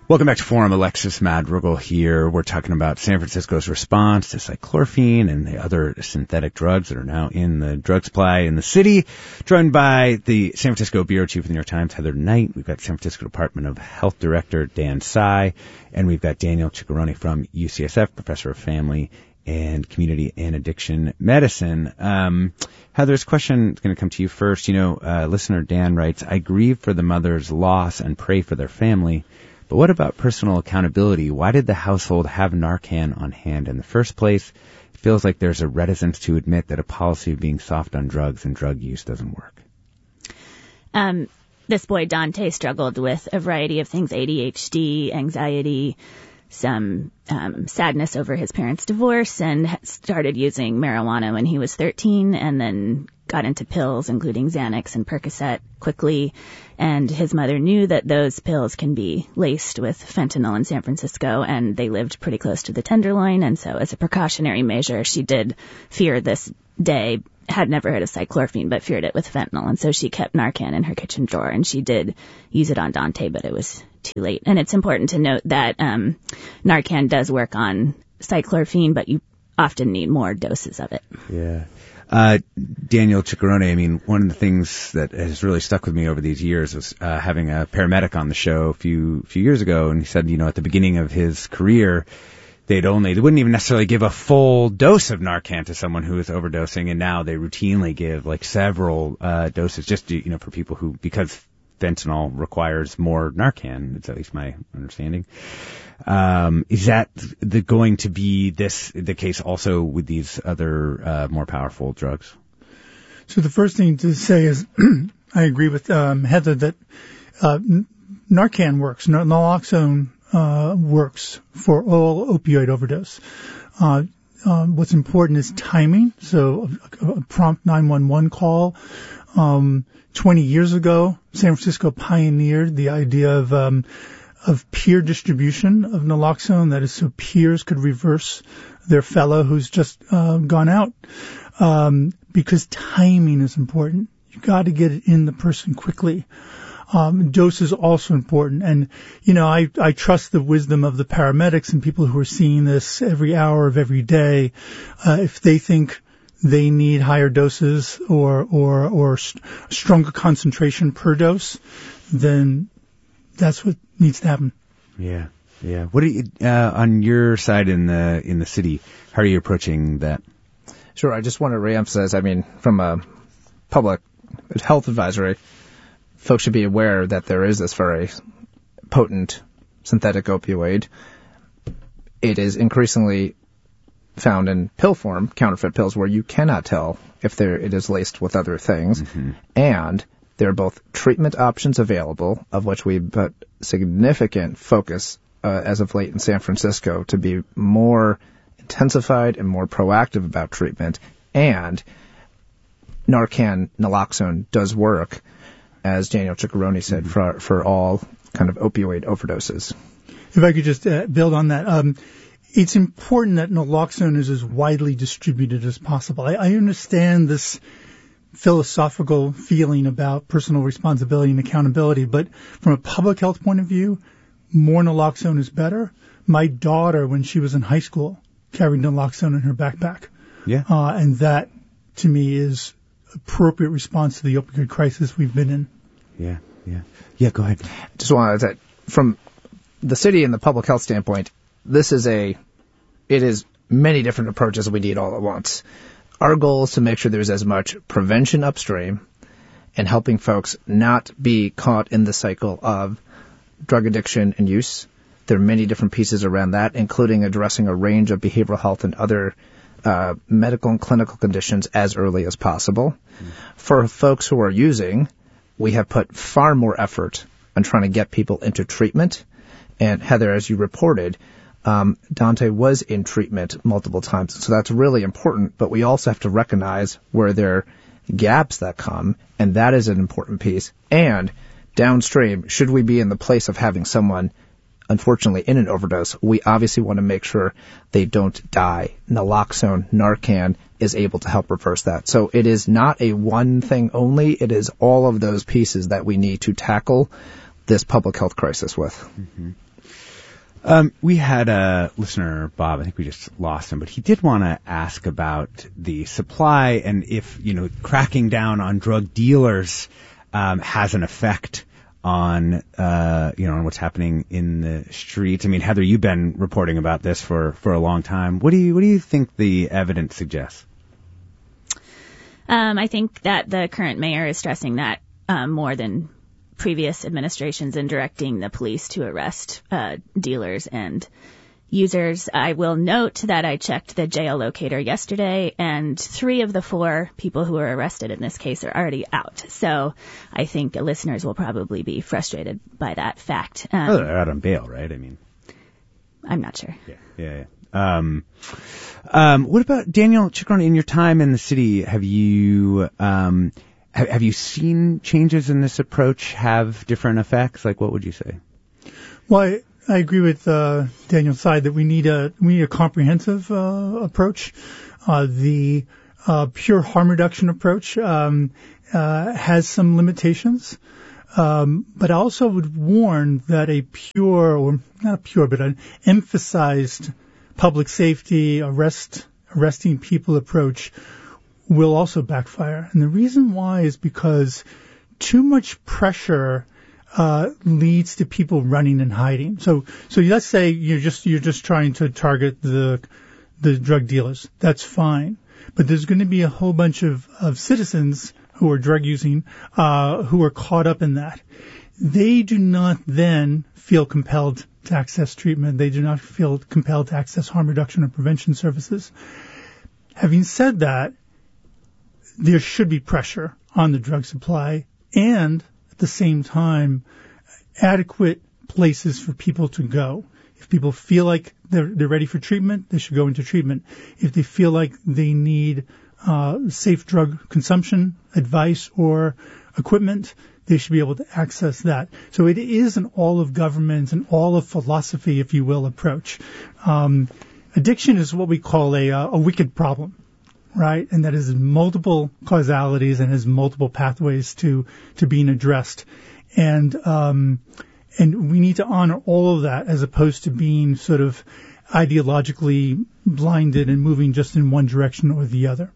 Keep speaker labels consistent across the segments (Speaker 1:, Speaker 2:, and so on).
Speaker 1: Welcome back to Forum. Alexis Madrigal here. We're talking about San Francisco's response to cyclorphine and the other synthetic drugs that are now in the drug supply in the city. Joined by the San Francisco Bureau Chief of the New York Times, Heather Knight. We've got San Francisco Department of Health Director Dan Tsai. And we've got Daniel Ciccarone from UCSF, Professor of Family and Community and Addiction Medicine. Heather, this question is going to come to you first. Listener Dan writes, I grieve for the mother's loss and pray for their family. But what about personal accountability? Why did the household have Narcan on hand in the first place? It feels like there's a reticence to admit that a policy of being soft on drugs and drug use doesn't work.
Speaker 2: This boy, Dante, struggled with a variety of things, ADHD, anxiety, some sadness over his parents' divorce, and started using marijuana when he was 13, and then got into pills, including Xanax and Percocet, quickly. And his mother knew that those pills can be laced with fentanyl in San Francisco, and they lived pretty close to the Tenderloin. And so as a precautionary measure, she did fear this day, had never heard of cyclorphine, but feared it with fentanyl. And so she kept Narcan in her kitchen drawer, and she did use it on Dante, but it was too late. And it's important to note that Narcan does work on cyclorphine, but you often need more doses of it.
Speaker 1: Yeah. Daniel Ciccarone, one of the things that has really stuck with me over these years was having a paramedic on the show a few years ago, and he said, at the beginning of his career, they wouldn't even necessarily give a full dose of Narcan to someone who is overdosing, and now they routinely give several doses just to, for people who, because fentanyl requires more Narcan. It's at least my understanding. Is that going to be the case also with these other more powerful drugs?
Speaker 3: So the first thing to say is I agree with Heather that Narcan works. Naloxone works for all opioid overdose. What's important is timing. So a prompt 911 call. 20 years ago, San Francisco pioneered the idea of peer distribution of naloxone, that is, so peers could reverse their fellow who's just gone out, because timing is important. You got to get it in the person quickly. Dose is also important, and I trust the wisdom of the paramedics and people who are seeing this every hour of every day. If they think they need higher doses or stronger concentration per dose, then that's what needs to happen.
Speaker 1: Yeah. What are you on your side in the city? How are you approaching that?
Speaker 4: Sure. I just want to reemphasize. From a public health advisory, folks should be aware that there is this very potent synthetic opioid. It is increasingly found in pill form, counterfeit pills, where you cannot tell if it is laced with other things. Mm-hmm. And there are both treatment options available, of which we put significant focus as of late in San Francisco to be more intensified and more proactive about treatment. And Narcan, naloxone does work, as Daniel Ciccarone said, mm-hmm. for all kind of opioid overdoses.
Speaker 3: If I could just build on that. It's important that naloxone is as widely distributed as possible. I understand this philosophical feeling about personal responsibility and accountability, but from a public health point of view, more naloxone is better. My daughter, when she was in high school, carried naloxone in her backpack.
Speaker 1: Yeah.
Speaker 3: And that, to me, is appropriate response to the opioid crisis we've been in.
Speaker 1: Yeah, go ahead.
Speaker 4: Just want to say, from the city and the public health standpoint, it is many different approaches we need all at once. Our goal is to make sure there's as much prevention upstream and helping folks not be caught in the cycle of drug addiction and use. There are many different pieces around that, including addressing a range of behavioral health and other medical and clinical conditions as early as possible. For folks who are using, we have put far more effort on trying to get people into treatment. And Heather, as you reported, Dante was in treatment multiple times. So that's really important, but we also have to recognize where there are gaps that come, and that is an important piece. And downstream, should we be in the place of having someone, unfortunately, in an overdose, we obviously want to make sure they don't die. Naloxone, Narcan is able to help reverse that. So it is not a one thing only. It is all of those pieces that we need to tackle this public health crisis with.
Speaker 1: Mm-hmm. We had a listener, Bob, I think we just lost him, but he did want to ask about the supply and if, cracking down on drug dealers has an effect on, on what's happening in the streets. I mean, Heather, you've been reporting about this for a long time. What do you think the evidence suggests?
Speaker 2: I think that the current mayor is stressing that more than previous administrations in directing the police to arrest dealers and users. I will note that I checked the jail locator yesterday, and 3 of the 4 people who were arrested in this case are already out. So I think listeners will probably be frustrated by that fact.
Speaker 1: They're out on bail, right? I mean,
Speaker 2: I'm not sure.
Speaker 1: Yeah. What about Daniel Ciccarone? In your time in the city, have you seen changes in this approach have different effects? Like, what would you say?
Speaker 3: Well, I agree with Daniel's side that we need a comprehensive approach. The pure harm reduction approach has some limitations, but I also would warn that an emphasized public safety arresting people approach will also backfire. And the reason why is because too much pressure leads to people running and hiding. So let's say you're just trying to target the drug dealers. That's fine. But there's going to be a whole bunch of citizens who are drug using who are caught up in that. They do not then feel compelled to access treatment. They do not feel compelled to access harm reduction or prevention services. Having said that, there should be pressure on the drug supply and at the same time adequate places for people to go. If people feel like they're ready for treatment, they should go into treatment. If they feel like they need safe drug consumption advice or equipment, they should be able to access that. So it is an all of government and all of philosophy, if you will, approach. Addiction is what we call a wicked problem, right? And that is multiple causalities and has multiple pathways to being addressed. And we need to honor all of that as opposed to being sort of ideologically blinded and moving just in one direction or the other.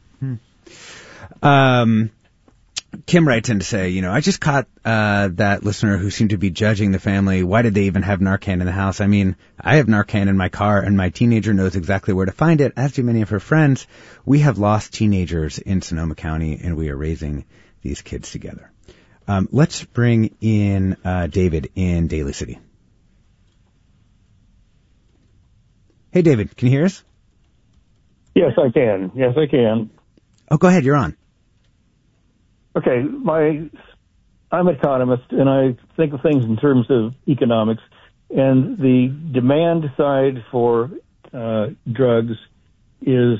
Speaker 1: Mm-hmm. Kim writes in to say, I just caught that listener who seemed to be judging the family. Why did they even have Narcan in the house? I mean, I have Narcan in my car, and my teenager knows exactly where to find it, as do many of her friends. We have lost teenagers in Sonoma County, and we are raising these kids together. Let's bring in David in Daly City. Hey, David, can you hear us?
Speaker 5: Yes, I can.
Speaker 1: Oh, go ahead. You're on.
Speaker 5: Okay, I'm an economist, and I think of things in terms of economics, and the demand side for drugs is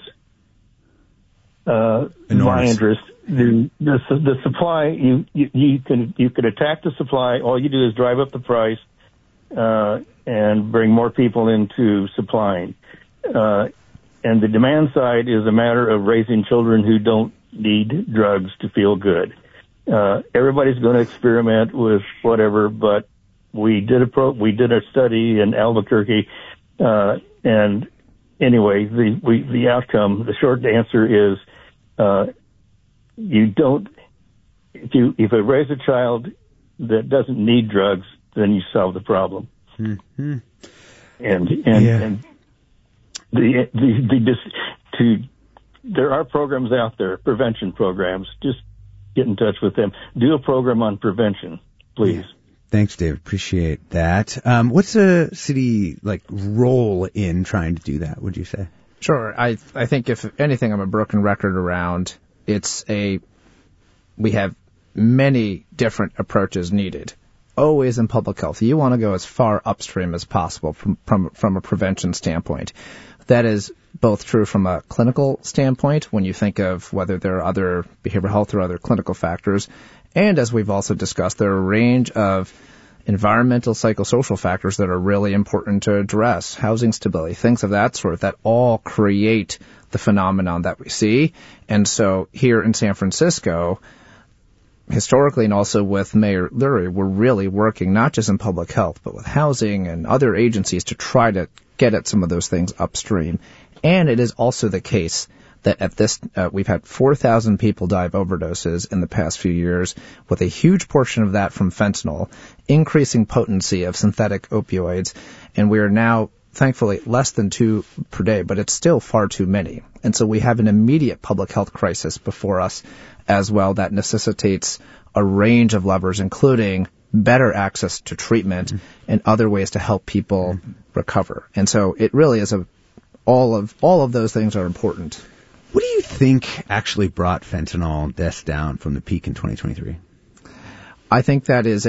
Speaker 5: my interest. The supply, you could attack the supply. All you do is drive up the price and bring more people into supplying. And the demand side is a matter of raising children who don't need drugs to feel good. Everybody's going to experiment with whatever, but we did a study in Albuquerque, and anyway, the outcome, the short answer is, if you raise a child that doesn't need drugs, then you solve the problem.
Speaker 1: Mm-hmm.
Speaker 5: And there are programs out there, prevention programs. Just get in touch with them. Do a program on prevention, please.
Speaker 1: Yeah. Thanks, David. Appreciate that. What's a city role in trying to do that, would you say?
Speaker 4: Sure. I think if anything, I'm a broken record around. We have many different approaches needed. Always in public health, you want to go as far upstream as possible from a prevention standpoint. That is both true from a clinical standpoint when you think of whether there are other behavioral health or other clinical factors. And as we've also discussed, there are a range of environmental, psychosocial factors that are really important to address, housing stability, things of that sort, that all create the phenomenon that we see. And so here in San Francisco, historically and also with Mayor Lurie, we're really working not just in public health, but with housing and other agencies to try to get at some of those things upstream. And it is also the case that at this, we've had 4,000 people die of overdoses in the past few years, with a huge portion of that from fentanyl, increasing potency of synthetic opioids, and we are now, thankfully, less than 2 per day, but it's still far too many. And so we have an immediate public health crisis before us as well that necessitates a range of levers, including better access to treatment and other ways to help people recover. And so it really is all of those things are important.
Speaker 1: What do you think actually brought fentanyl deaths down from the peak in 2023?
Speaker 4: I think that is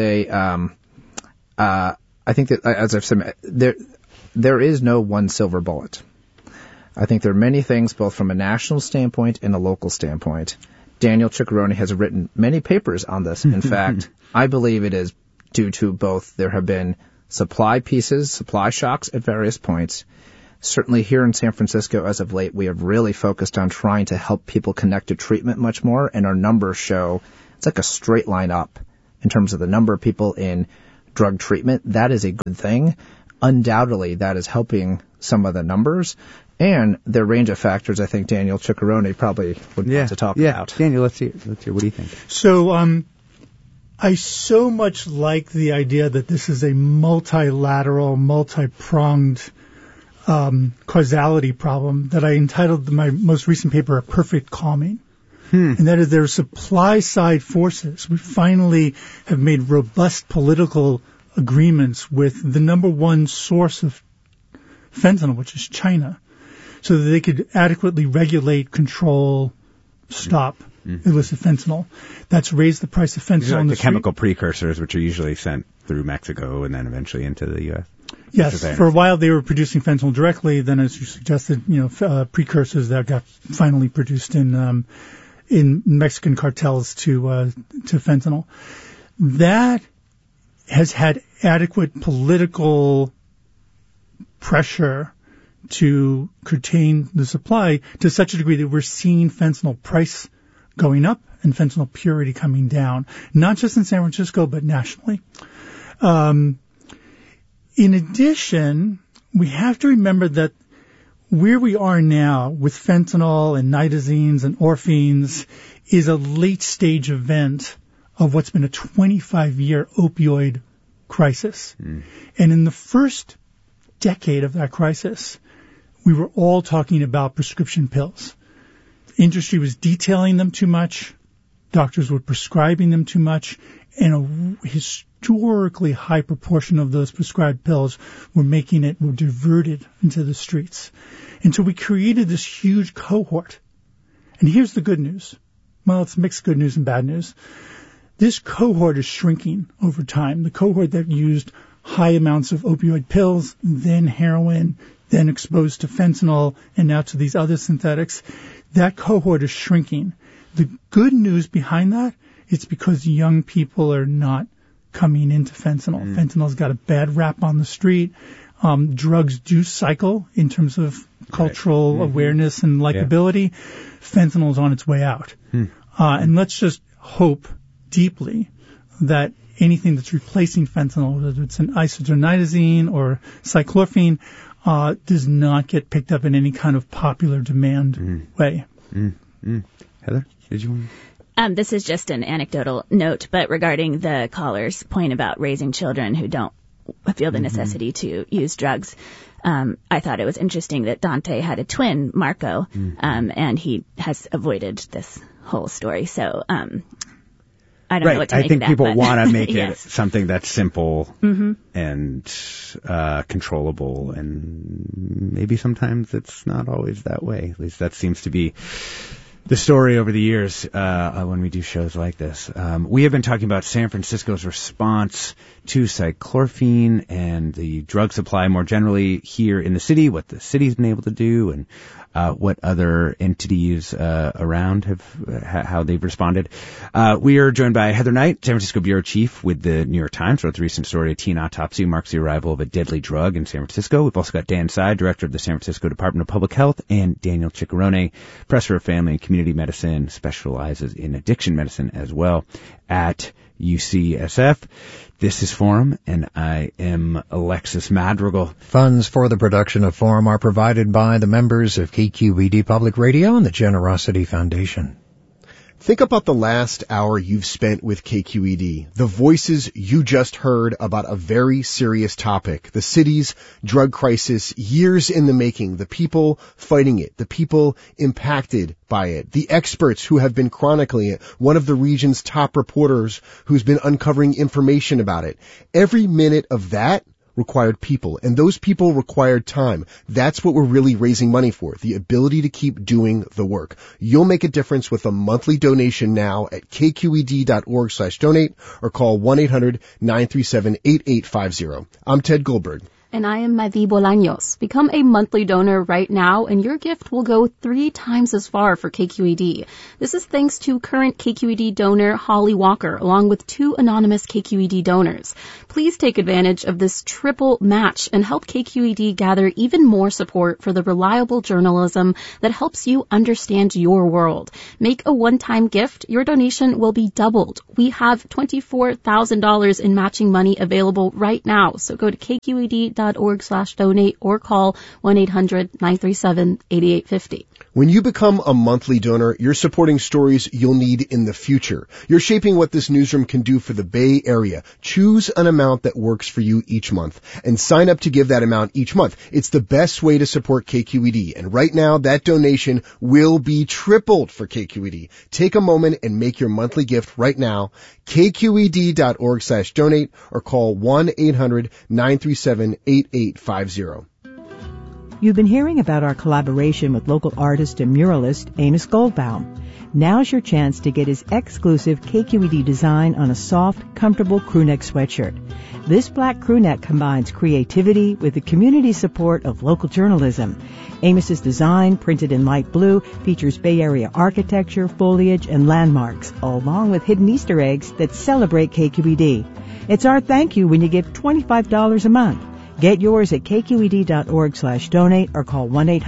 Speaker 4: I think that, as I've said, there is no one silver bullet. I think there are many things, both from a national standpoint and a local standpoint. Daniel Ciccarone has written many papers on this. In fact, I believe it is due to both there have been supply shocks at various points. Certainly here in San Francisco, as of late, we have really focused on trying to help people connect to treatment much more, and our numbers show it's like a straight line up in terms of the number of people in drug treatment. That is a good thing. Undoubtedly, that is helping some of the numbers. And their range of factors, I think Daniel Ciccarone probably would want to talk about.
Speaker 1: Daniel, let's hear. What do you think?
Speaker 3: So, I so much like the idea that this is a multilateral, multi-pronged causality problem that I entitled my most recent paper, A Perfect Calming. And that is there are supply-side forces. We finally have made robust political agreements with the number one source of fentanyl, which is China, so that they could adequately regulate, control, stop illicit fentanyl. That's raised the price of fentanyl on the street.
Speaker 1: Chemical precursors, which are usually sent through Mexico and then eventually into the U.S.
Speaker 3: Yes, for a while they were producing fentanyl directly. Then, as you suggested, precursors that got finally produced in Mexican cartels to fentanyl. That has had adequate political pressure to curtail the supply to such a degree that we're seeing fentanyl price going up and fentanyl purity coming down, not just in San Francisco, but nationally. In addition, we have to remember that where we are now with fentanyl and nitazines and orphines is a late-stage event of what's been a 25-year opioid crisis. And in the first decade of that crisis, we were all talking about prescription pills. The industry was detailing them too much. Doctors were prescribing them too much. And a historically high proportion of those prescribed pills were diverted into the streets. And so we created this huge cohort. And here's the good news. Well, it's mixed good news and bad news. This cohort is shrinking over time. The cohort that used high amounts of opioid pills, then heroin, then exposed to fentanyl, and now to these other synthetics, that cohort is shrinking. The good news behind that, it's because young people are not coming into fentanyl. Fentanyl's got a bad rap on the street. Drugs do cycle in terms of cultural awareness and likability. Yeah. Fentanyl's on its way out. And let's just hope deeply that anything that's replacing fentanyl, whether it's an isotretinoin or cyclorphine, does not get picked up in any kind of popular demand way.
Speaker 1: Heather, did you want to?
Speaker 2: This is just an anecdotal note, but regarding the caller's point about raising children who don't feel the necessity to use drugs, I thought it was interesting that Dante had a twin, Marco, and he has avoided this whole story. So I don't know what to make of that.
Speaker 1: I think people want to make it
Speaker 2: yes.
Speaker 1: something that's simple and controllable, and maybe sometimes it's not always that way. At least that seems to be the story over the years when we do shows like this. We have been talking about San Francisco's response to cyclorphine and the drug supply more generally here in the city, what the city's been able to do, and what other entities around how they've responded. We are joined by Heather Knight, San Francisco bureau chief with the New York Times, wrote the recent story, A Teen Autopsy Marks the Arrival of a Deadly Drug in San Francisco. We've also got Dan Tsai, director of the San Francisco Department of Public Health, and Daniel Ciccarone, professor of family and community community medicine, specializes in addiction medicine as well at UCSF. This is Forum, and I am Alexis Madrigal.
Speaker 6: Funds for the production of Forum are provided by the members of KQED Public Radio and the Generosity Foundation.
Speaker 7: Think about the last hour you've spent with KQED, the voices you just heard about a very serious topic, the city's drug crisis, years in the making, the people fighting it, the people impacted by it, the experts who have been chronicling it, one of the region's top reporters who's been uncovering information about it. Every minute of that required people, and those people required time. That's what we're really raising money for, the ability to keep doing the work. You'll make a difference with a monthly donation now at kqed.org/donate or call 1-800-937-8850. I'm Ted Goldberg.
Speaker 8: And I am Madi Bolaños. Become a monthly donor right now, and your gift will go 3 times as far for KQED. This is thanks to current KQED donor Holly Walker, along with 2 anonymous KQED donors. Please take advantage of this triple match and help KQED gather even more support for the reliable journalism that helps you understand your world. Make a one-time gift. Your donation will be doubled. We have $24,000 in matching money available right now, so go to kqed.org/donate or call 1-800-937-8850.
Speaker 7: When you become a monthly donor, you're supporting stories you'll need in the future. You're shaping what this newsroom can do for the Bay Area. Choose an amount that works for you each month and sign up to give that amount each month. It's the best way to support KQED. And right now, that donation will be tripled for KQED. Take a moment and make your monthly gift right now. kqed.org/donate or call 1-800-937-8850.
Speaker 9: You've been hearing about our collaboration with local artist and muralist Amos Goldbaum. Now's your chance to get his exclusive KQED design on a soft, comfortable crewneck sweatshirt. This black crewneck combines creativity with the community support of local journalism. Amos's design, printed in light blue, features Bay Area architecture, foliage, and landmarks, along with hidden Easter eggs that celebrate KQED. It's our thank you when you give $25 a month. Get yours at kqed.org/donate or call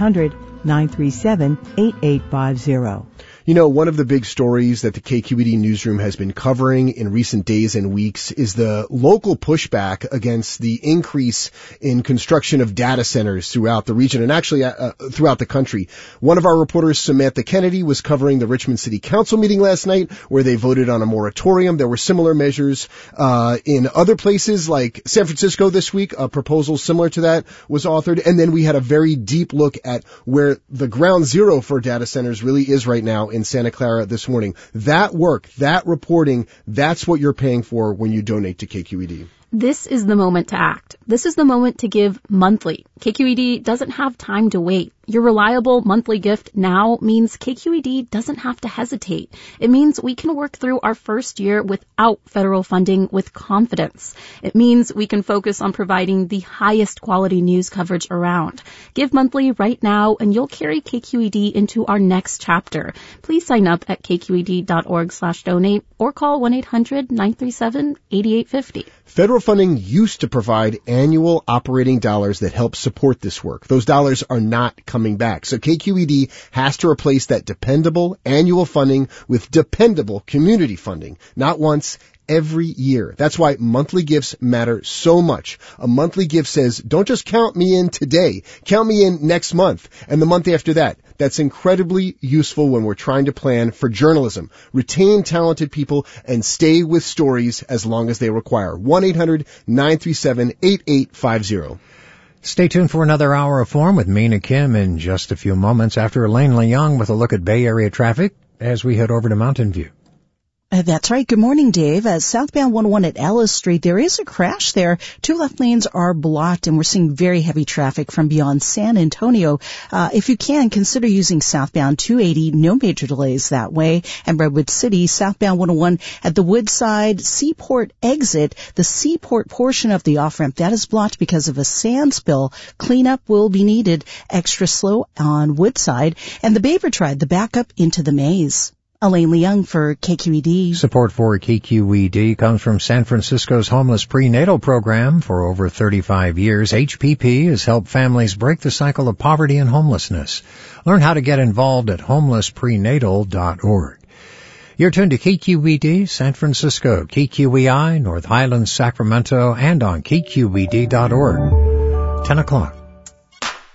Speaker 9: 1-800-937-8850.
Speaker 7: You know, one of the big stories that the KQED newsroom has been covering in recent days and weeks is the local pushback against the increase in construction of data centers throughout the region and actually throughout the country. One of our reporters, Samantha Kennedy, was covering the Richmond City Council meeting last night where they voted on a moratorium. There were similar measures in other places like San Francisco this week. A proposal similar to that was authored. And then we had a very deep look at where the ground zero for data centers really is right now in Santa Clara this morning. That work, that reporting, that's what you're paying for when you donate to KQED.
Speaker 8: This is the moment to act. This is the moment to give monthly. KQED doesn't have time to wait. Your reliable monthly gift now means KQED doesn't have to hesitate. It means we can work through our first year without federal funding with confidence. It means we can focus on providing the highest quality news coverage around. Give monthly right now and you'll carry KQED into our next chapter. Please sign up at kqed.org/donate or call 1-800-937-8850.
Speaker 7: Federal funding used to provide annual operating dollars that help support this work. Those dollars are not coming back. So KQED has to replace that dependable annual funding with dependable community funding. Not once, every year. That's why monthly gifts matter so much. A monthly gift says, don't just count me in today. Count me in next month and the month after that. That's incredibly useful when we're trying to plan for journalism, retain talented people, and stay with stories as long as they require. 1-800-937-8850.
Speaker 6: Stay tuned for another hour of Forum with Mina Kim in just a few moments after Elaine Leung with a look at Bay Area traffic as we head over to Mountain View.
Speaker 10: That's right. Good morning, Dave. Southbound 101 at Ellis Street, there is a crash there. 2 left lanes are blocked, and we're seeing very heavy traffic from beyond San Antonio. If you can, consider using southbound 280. No major delays that way. And Redwood City, southbound 101 at the Woodside Seaport exit, the Seaport portion of the off-ramp, that is blocked because of a sand spill. Cleanup will be needed. Extra slow on Woodside. And the Beaver Tribe, the backup into the maze. Elaine Leung for KQED.
Speaker 6: Support for KQED comes from San Francisco's Homeless Prenatal Program. For over 35 years, HPP has helped families break the cycle of poverty and homelessness. Learn how to get involved at homelessprenatal.org. You're tuned to KQED San Francisco, KQEI, North Highlands, Sacramento, and on KQED.org. 10 o'clock.